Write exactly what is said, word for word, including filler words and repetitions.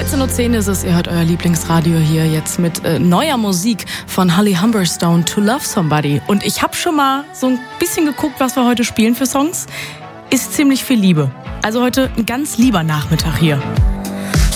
vierzehn Uhr zehn ist es, ihr hört euer Lieblingsradio hier jetzt mit äh, neuer Musik von Holly Humberstone, To Love Somebody. Und ich habe schon mal so ein bisschen geguckt, was wir heute spielen für Songs. Ist ziemlich viel Liebe. Also heute ein ganz lieber Nachmittag hier.